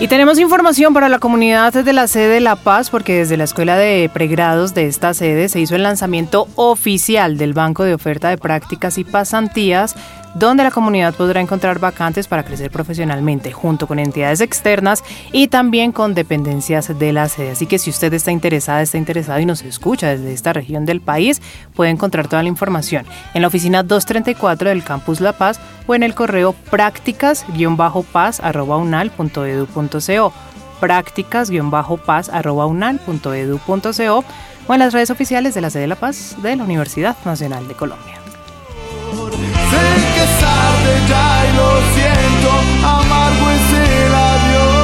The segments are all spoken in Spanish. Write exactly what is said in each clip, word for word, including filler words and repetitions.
Y tenemos información para la comunidad de la sede de La Paz, porque desde la Escuela de Pregrados de esta sede se hizo el lanzamiento oficial del Banco de Oferta de Prácticas y Pasantías, donde la comunidad podrá encontrar vacantes para crecer profesionalmente, junto con entidades externas y también con dependencias de la sede. Así que si usted está interesada, está interesado y nos escucha desde esta región del país, puede encontrar toda la información en la oficina doscientos treinta y cuatro del Campus La Paz o en el correo prácticas guión paz arroba unal punto edu punto co, prácticas guión paz arroba unal punto edu punto co o en las redes oficiales de la sede de La Paz de la Universidad Nacional de Colombia. Sé que es tarde ya y lo siento, amargo es el adiós.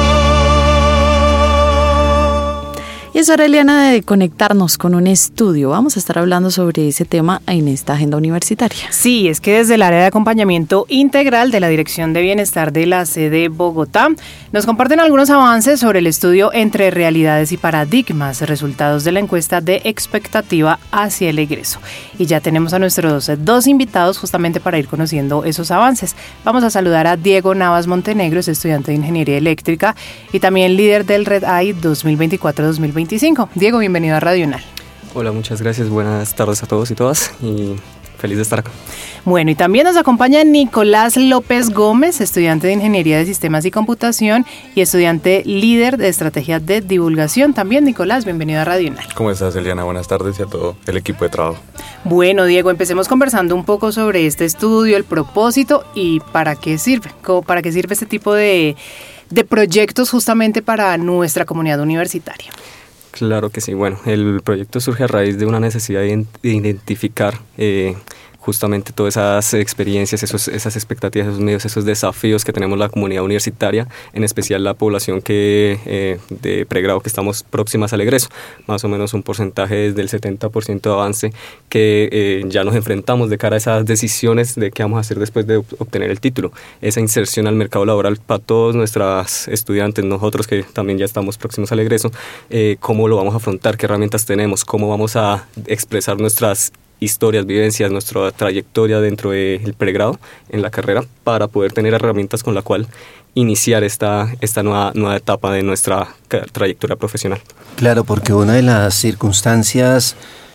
Y es hora, Eliana, de conectarnos con un estudio. Vamos a estar hablando sobre ese tema en esta agenda universitaria. Sí, es que desde el área de acompañamiento integral de la Dirección de Bienestar de la sede Bogotá nos comparten algunos avances sobre el estudio Entre Realidades y Paradigmas, resultados de la encuesta de expectativa hacia el egreso. Y ya tenemos a nuestros dos invitados justamente para ir conociendo esos avances. Vamos a saludar a Diego Navas Montenegro, es estudiante de Ingeniería Eléctrica y también líder del Red Eye dos mil veinticuatro dos mil veinticinco. Diego, bienvenido a Radio Unal. Hola, muchas gracias. Buenas tardes a todos y todas y feliz de estar acá. Bueno, y también nos acompaña Nicolás López Gómez, estudiante de Ingeniería de Sistemas y Computación y estudiante líder de Estrategia de Divulgación. También, Nicolás, bienvenido a Radio Unal. ¿Cómo estás, Eliana? Buenas tardes y a todo el equipo de trabajo. Bueno, Diego, empecemos conversando un poco sobre este estudio, el propósito y para qué sirve, para qué sirve este tipo de, de proyectos justamente para nuestra comunidad universitaria. Claro que sí. Bueno, el proyecto surge a raíz de una necesidad de identificar eh, justamente todas esas experiencias, esos, esas expectativas, esos medios, esos desafíos que tenemos la comunidad universitaria, en especial la población que eh, de pregrado que estamos próximas al egreso, más o menos un porcentaje del setenta por ciento de avance que eh, ya nos enfrentamos de cara a esas decisiones de qué vamos a hacer después de obtener el título, esa inserción al mercado laboral para todos nuestros estudiantes, nosotros que también ya estamos próximos al egreso, eh, cómo lo vamos a afrontar, qué herramientas tenemos, cómo vamos a expresar nuestras historias, vivencias, nuestra trayectoria dentro del pregrado en la carrera para poder tener herramientas con la cual iniciar esta, esta nueva, nueva etapa de nuestra trayectoria profesional. Claro, porque una de las circunstancias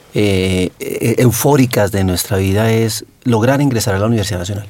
eh, eufóricas de nuestra vida es lograr ingresar a la Universidad Nacional.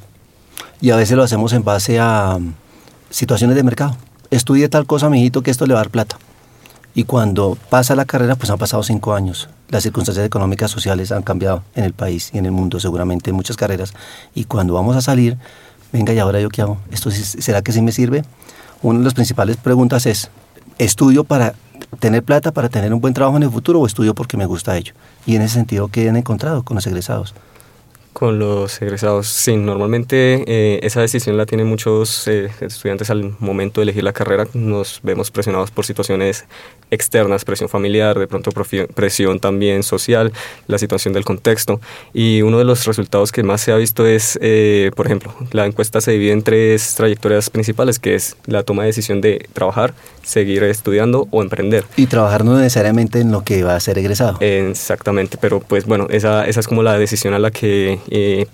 Y a veces lo hacemos en base a situaciones de mercado. Estudie tal cosa, mijito, que esto le va a dar plata. Y cuando pasa la carrera, pues han pasado cinco años. Las circunstancias económicas, sociales han cambiado en el país y en el mundo, seguramente en muchas carreras. Y cuando vamos a salir, venga, ¿y ahora yo qué hago? ¿Esto será que sí me sirve? Una de las principales preguntas es, ¿estudio para tener plata, para tener un buen trabajo en el futuro o estudio porque me gusta ello? Y en ese sentido, ¿qué han encontrado con los egresados? Con los egresados, sí, normalmente eh, esa decisión la tienen muchos eh, estudiantes al momento de elegir la carrera. Nos vemos presionados por situaciones externas, presión familiar, de pronto presión también social, la situación del contexto. Y uno de los resultados que más se ha visto es, eh, por ejemplo, la encuesta se divide en tres trayectorias principales, que es la toma de decisión de trabajar, seguir estudiando o emprender. Y trabajar no necesariamente en lo que va a ser egresado. Exactamente, pero pues bueno, esa, esa es como la decisión a la que Eh,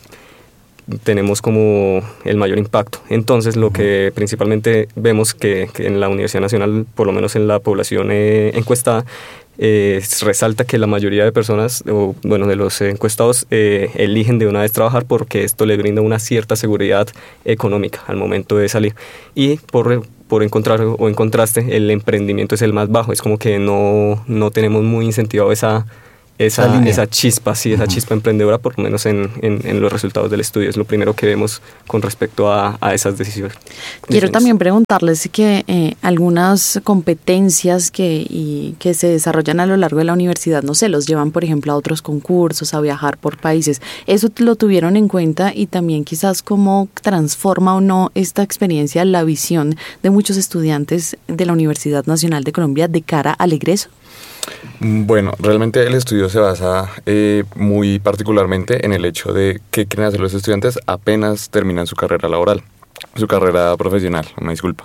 tenemos como el mayor impacto. Entonces lo que principalmente vemos que, que en la Universidad Nacional, por lo menos en la población eh, encuestada, eh, resalta que la mayoría de personas, o bueno, de los encuestados, eh, eligen de una vez trabajar porque esto le brinda una cierta seguridad económica al momento de salir. Y por por encontrar o en contraste, el emprendimiento es el más bajo. Es como que no, no tenemos muy incentivado esa Esa, esa chispa, sí, esa uh-huh. chispa emprendedora, por lo menos en, en, en los resultados del estudio. Es lo primero que vemos con respecto a, a esas decisiones. Quiero también preguntarles que eh, algunas competencias que, y, que se desarrollan a lo largo de la universidad, no sé, los llevan, por ejemplo, a otros concursos, a viajar por países. ¿Eso lo tuvieron en cuenta? Y también quizás cómo transforma o no esta experiencia la visión de muchos estudiantes de la Universidad Nacional de Colombia de cara al egreso. Bueno, realmente el estudio se basa eh, muy particularmente en el hecho de qué quieren hacer los estudiantes apenas terminan su carrera laboral, su carrera profesional, una disculpa.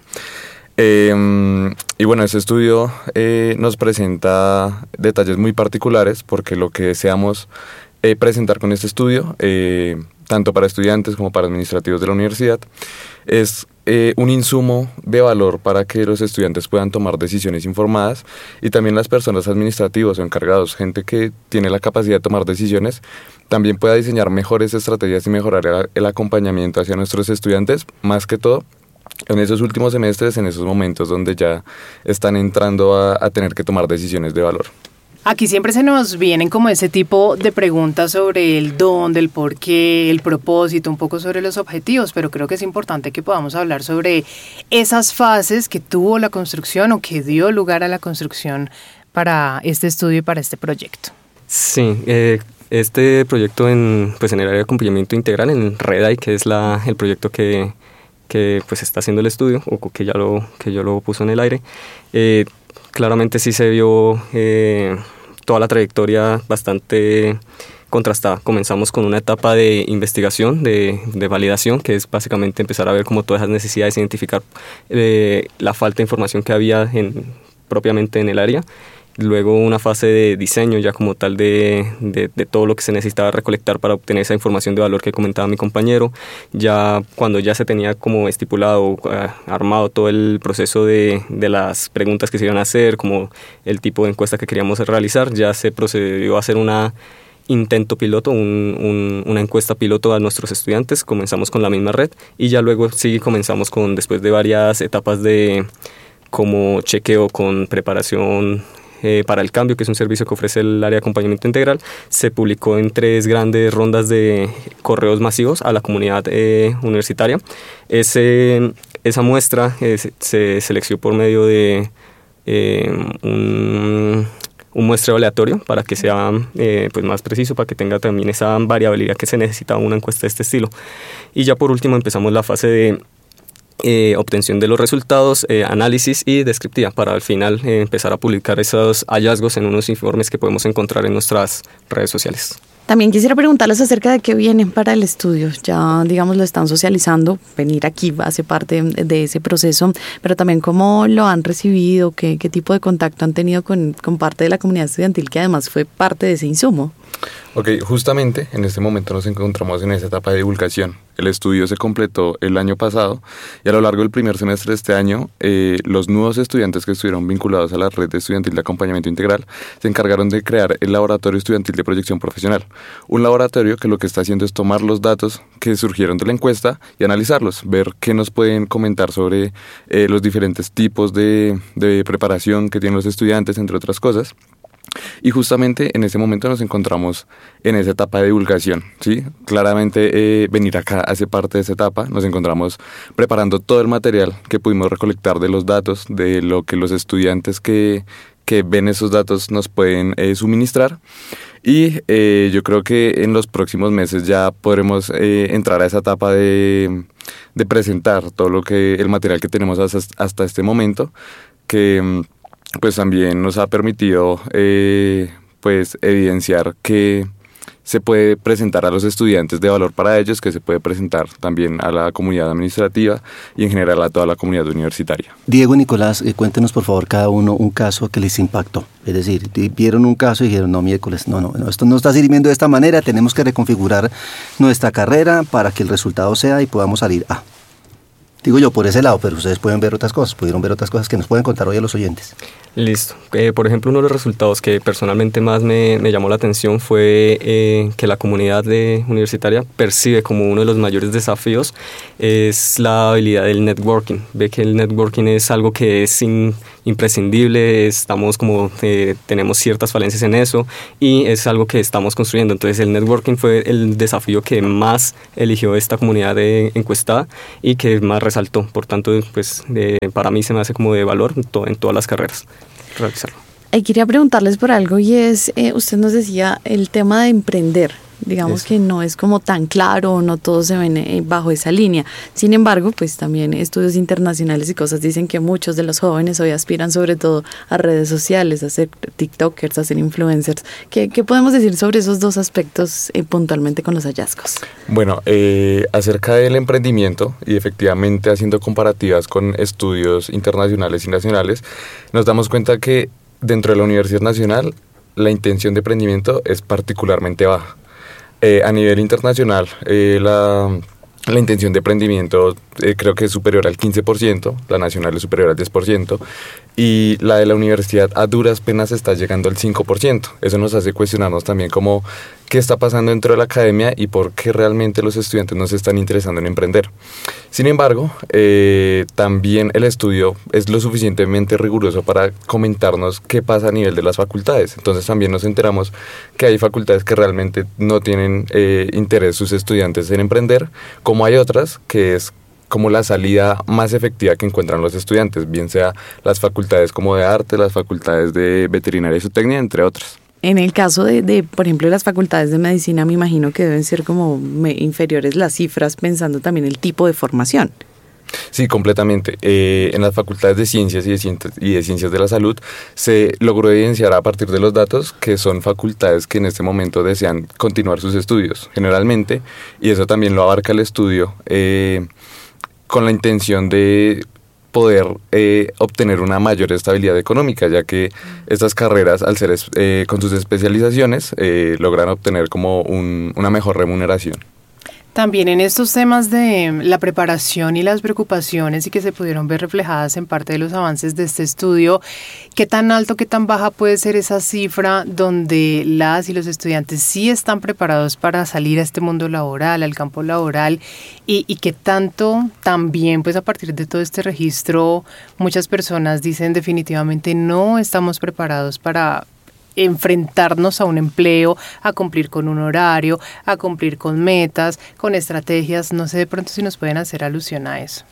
Eh, y bueno, ese estudio eh, nos presenta detalles muy particulares porque lo que deseamos eh, presentar con este estudio, eh, tanto para estudiantes como para administrativos de la universidad, es eh, un insumo de valor para que los estudiantes puedan tomar decisiones informadas, y también las personas administrativas o encargados, gente que tiene la capacidad de tomar decisiones, también pueda diseñar mejores estrategias y mejorar el, el acompañamiento hacia nuestros estudiantes, más que todo en esos últimos semestres, en esos momentos donde ya están entrando a, a tener que tomar decisiones de valor. Aquí siempre se nos vienen como ese tipo de preguntas sobre el dónde, el por qué, el propósito, un poco sobre los objetivos, pero creo que es importante que podamos hablar sobre esas fases que tuvo la construcción o que dio lugar a la construcción para este estudio y para este proyecto. Sí, eh, este proyecto en, pues en el área de acompañamiento integral, en REDAI, que es la, el proyecto que, que pues está haciendo el estudio, o que ya lo, que yo lo puso en el aire, eh, claramente sí se vio eh, toda la trayectoria bastante contrastada. Comenzamos con una etapa de investigación, de, de validación, que es básicamente empezar a ver como todas esas necesidades, identificar eh, la falta de información que había en, propiamente en el área. Luego una fase de diseño ya como tal de, de, de todo lo que se necesitaba recolectar para obtener esa información de valor que comentaba mi compañero. Ya cuando ya se tenía como estipulado, uh, armado todo el proceso de, de las preguntas que se iban a hacer, como el tipo de encuesta que queríamos realizar, ya se procedió a hacer una intento piloto, un, un, una encuesta piloto a nuestros estudiantes. Comenzamos con la misma red y ya luego sí comenzamos con, después de varias etapas de como chequeo con preparación Eh, para el cambio, que es un servicio que ofrece el área de acompañamiento integral, se publicó en tres grandes rondas de correos masivos a la comunidad eh, universitaria. Ese, esa muestra eh, se, se seleccionó por medio de eh, un, un muestreo aleatorio para que sea eh, pues más preciso, para que tenga también esa variabilidad que se necesita una encuesta de este estilo. Y ya por último empezamos la fase de Eh, obtención de los resultados, eh, análisis y descriptiva, para al final eh, empezar a publicar esos hallazgos en unos informes que podemos encontrar en nuestras redes sociales. También quisiera preguntarles acerca de qué vienen para el estudio. Ya, digamos, lo están socializando, venir aquí hace parte de, de ese proceso, pero también cómo lo han recibido, qué, qué tipo de contacto han tenido con, con parte de la comunidad estudiantil que además fue parte de ese insumo. Ok, justamente en este momento nos encontramos en esa etapa de divulgación. El estudio se completó el año pasado y a lo largo del primer semestre de este año, eh, los nuevos estudiantes que estuvieron vinculados a la red estudiantil de acompañamiento integral se encargaron de crear el Laboratorio Estudiantil de Proyección Profesional. Un laboratorio que lo que está haciendo es tomar los datos que surgieron de la encuesta y analizarlos, ver qué nos pueden comentar sobre eh, los diferentes tipos de, de preparación que tienen los estudiantes, entre otras cosas. Y justamente en ese momento nos encontramos en esa etapa de divulgación, ¿sí? Claramente eh, venir acá hace parte de esa etapa. Nos encontramos preparando todo el material que pudimos recolectar de los datos, de lo que los estudiantes que, que ven esos datos nos pueden eh, suministrar. Y eh, yo creo que en los próximos meses ya podremos eh, entrar a esa etapa de, de presentar todo lo que el material que tenemos hasta, hasta este momento, que pues también nos ha permitido eh, pues evidenciar que se puede presentar a los estudiantes de valor para ellos, que se puede presentar también a la comunidad administrativa y en general a toda la comunidad universitaria. Diego y Nicolás, eh, cuéntenos por favor cada uno un caso que les impactó. Es decir, vieron un caso y dijeron, no, miércoles, no, no, no, esto no está sirviendo de esta manera, tenemos que reconfigurar nuestra carrera para que el resultado sea y podamos salir a... Digo yo por ese lado, pero ustedes pueden ver otras cosas, pudieron ver otras cosas que nos pueden contar hoy a los oyentes. Listo. Eh, por ejemplo, uno de los resultados que personalmente más me, me llamó la atención fue eh, que la comunidad de universitaria percibe como uno de los mayores desafíos es la habilidad del networking. Ve que el networking es algo que es in, imprescindible, estamos como, eh, tenemos ciertas falencias en eso y es algo que estamos construyendo. Entonces el networking fue el desafío que más eligió esta comunidad de encuestada y que más resaltó. Por tanto, pues eh, para mí se me hace como de valor en, to- en todas las carreras realizarlo. Y quería preguntarles por algo y es, eh, usted nos decía el tema de emprender. Digamos Eso. que no es como tan claro, no todos se ven eh, bajo esa línea. Sin embargo, pues también estudios internacionales y cosas dicen que muchos de los jóvenes hoy aspiran sobre todo a redes sociales, a ser tiktokers, a ser influencers. ¿Qué, qué podemos decir sobre esos dos aspectos eh, puntualmente con los hallazgos? Bueno, eh, acerca del emprendimiento y efectivamente haciendo comparativas con estudios internacionales y nacionales, nos damos cuenta que dentro de la Universidad Nacional la intención de emprendimiento es particularmente baja. Eh, a nivel internacional, eh, la, la intención de emprendimiento eh, creo que es superior al quince por ciento, la nacional es superior al diez por ciento, y la de la universidad a duras penas está llegando al cinco por ciento. Eso nos hace cuestionarnos también como qué está pasando dentro de la academia y por qué realmente los estudiantes no se están interesando en emprender. Sin embargo, eh, también el estudio es lo suficientemente riguroso para comentarnos qué pasa a nivel de las facultades. Entonces también nos enteramos que hay facultades que realmente no tienen eh, interés sus estudiantes en emprender, como hay otras que es como la salida más efectiva que encuentran los estudiantes, bien sea las facultades como de arte, las facultades de veterinaria y zootecnia, entre otras. En el caso de, de, por ejemplo, las facultades de medicina, me imagino que deben ser como me, inferiores las cifras, pensando también el tipo de formación. Sí, completamente. Eh, en las facultades de ciencias y de ciencias, y de ciencias de la salud se logró evidenciar a partir de los datos que son facultades que en este momento desean continuar sus estudios, generalmente, y eso también lo abarca el estudio eh, con la intención de poder eh, obtener una mayor estabilidad económica, ya que estas carreras, al ser eh, con sus especializaciones, eh, logran obtener como un, una mejor remuneración. También en estos temas de la preparación y las preocupaciones y que se pudieron ver reflejadas en parte de los avances de este estudio, ¿qué tan alto, qué tan baja puede ser esa cifra donde las y los estudiantes sí están preparados para salir a este mundo laboral, al campo laboral, y, y qué tanto también, pues a partir de todo este registro, muchas personas dicen definitivamente no estamos preparados para enfrentarnos a un empleo, a cumplir con un horario, a cumplir con metas, con estrategias? No sé de pronto si nos pueden hacer alusión a eso.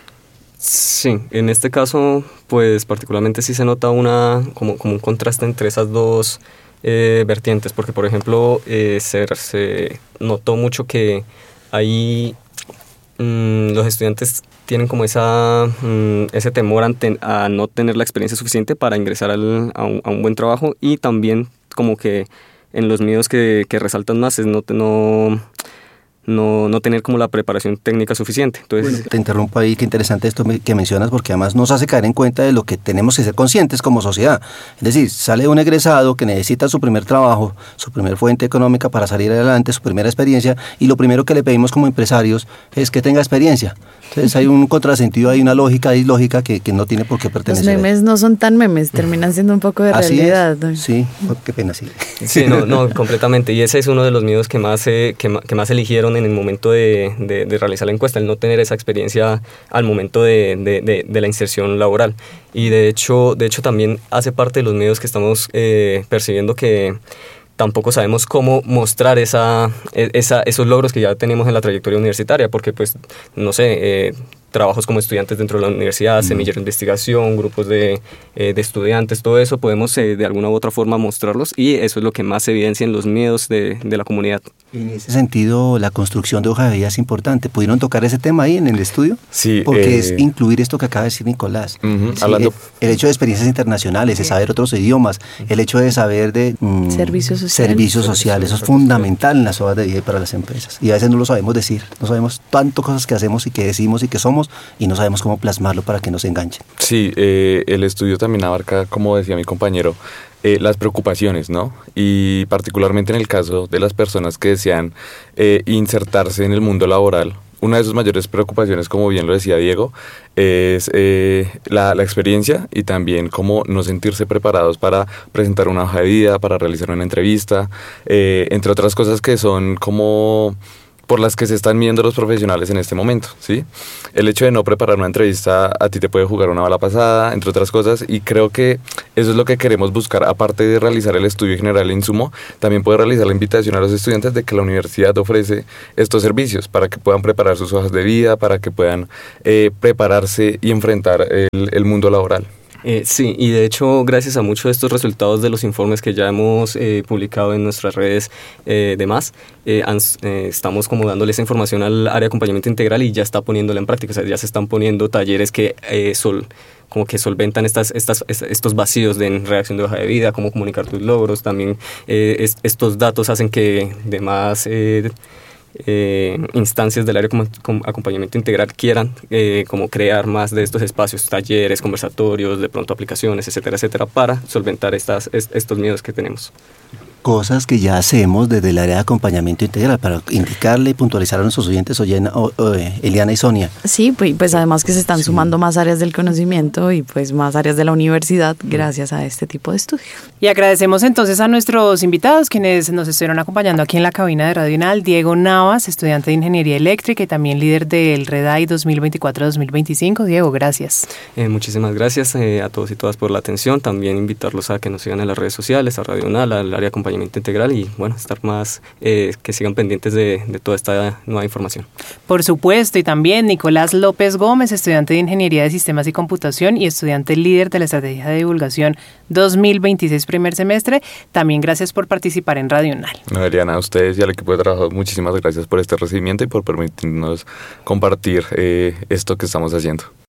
Sí, en este caso, pues particularmente sí se nota una como, como un contraste entre esas dos eh, vertientes, porque por ejemplo eh, se, se notó mucho que ahí mmm, los estudiantes tienen como esa mmm, ese temor ante, a no tener la experiencia suficiente para ingresar al, a, un, a un buen trabajo, y también como que en los miedos que, que resaltan más es no, no, no, no tener como la preparación técnica suficiente. Entonces, bueno, te interrumpo ahí, qué interesante esto que mencionas, porque además nos hace caer en cuenta de lo que tenemos que ser conscientes como sociedad. Es decir, sale un egresado que necesita su primer trabajo, su primer fuente económica para salir adelante, su primera experiencia, y lo primero que le pedimos como empresarios es que tenga experiencia. Entonces hay un contrasentido, hay una lógica ilógica que, que no tiene por qué pertenecer. Los memes no son tan memes, terminan siendo un poco de Así realidad. Es. Sí, qué pena, sí. Sí, no, no, completamente. Y ese es uno de los miedos que más, eh, que, que más eligieron en el momento de, de, de realizar la encuesta, el no tener esa experiencia al momento de, de, de, de la inserción laboral. Y de hecho, de hecho también hace parte de los miedos que estamos eh, percibiendo, que tampoco sabemos cómo mostrar esa, esa, esos logros que ya tenemos en la trayectoria universitaria, porque pues, no sé, eh, trabajos como estudiantes dentro de la universidad, semilleros de investigación, grupos de, eh, de estudiantes, todo eso podemos eh, de alguna u otra forma mostrarlos, y eso es lo que más evidencia en los miedos de, de la comunidad. En ese sentido, la construcción de hoja de vida es importante. ¿Pudieron tocar ese tema ahí en el estudio? Sí. Porque eh, es incluir esto que acaba de decir Nicolás. Uh-huh, sí, hablando... el, el hecho de experiencias internacionales, de saber otros idiomas, el hecho de saber de mm, servicios sociales. Servicios sociales, eso es fundamental en las hojas de vida y para las empresas. Y a veces no lo sabemos decir, no sabemos tantas cosas que hacemos y que decimos y que somos, y no sabemos cómo plasmarlo para que nos enganchen. Sí, eh, el estudio también abarca, como decía mi compañero, Eh, las preocupaciones, ¿no? Y particularmente en el caso de las personas que desean eh, insertarse en el mundo laboral, una de sus mayores preocupaciones, como bien lo decía Diego, es eh, la, la experiencia, y también cómo no sentirse preparados para presentar una hoja de vida, para realizar una entrevista, eh, entre otras cosas que son como por las que se están midiendo los profesionales en este momento, ¿sí? El hecho de no preparar una entrevista a ti te puede jugar una bala pasada, entre otras cosas, y creo que eso es lo que queremos buscar, aparte de realizar el estudio general e insumo, también poder realizar la invitación a los estudiantes de que la universidad ofrece estos servicios para que puedan preparar sus hojas de vida, para que puedan eh, prepararse y enfrentar el, el mundo laboral. Eh, sí, y de hecho, gracias a muchos de estos resultados de los informes que ya hemos eh, publicado en nuestras redes eh, demás, eh, eh, estamos como dándole esa información al área de acompañamiento integral, y ya está poniéndola en práctica. O sea, ya se están poniendo talleres que eh, sol, como que solventan estas, estas, estos vacíos de redacción de hoja de vida, cómo comunicar tus logros. También eh, es, estos datos hacen que demás Eh, Eh, instancias del área de acompañamiento integral quieran eh, como crear más de estos espacios, talleres, conversatorios, de pronto aplicaciones, etcétera, etcétera, para solventar estas, est- estos miedos que tenemos. cosas que ya hacemos desde el área de acompañamiento integral para indicarle y puntualizar a nuestros oyentes, Oyena, o, o, Eliana y Sonia. Sí, pues, pues además que se están sí. sumando más áreas del conocimiento y pues más áreas de la universidad gracias a este tipo de estudio. Y agradecemos entonces a nuestros invitados quienes nos estuvieron acompañando aquí en la cabina de Radio UNAL, Diego Navas, estudiante de Ingeniería Eléctrica y también líder del REDAI dos mil veinticuatro dos mil veinticinco. Diego, gracias. Eh, muchísimas gracias eh, a todos y todas por la atención. También invitarlos a que nos sigan en las redes sociales, a Radio UNAL, al área de acompañamiento integral y bueno, estar más, eh, que sigan pendientes de, de toda esta nueva información. Por supuesto, y también Nicolás López Gómez, estudiante de Ingeniería de Sistemas y Computación y estudiante líder de la Estrategia de Divulgación dos mil veintiséis primer semestre. También gracias por participar en Radio UNAL. No, Eliana, a ustedes y al equipo de trabajo, muchísimas gracias por este recibimiento y por permitirnos compartir eh, esto que estamos haciendo.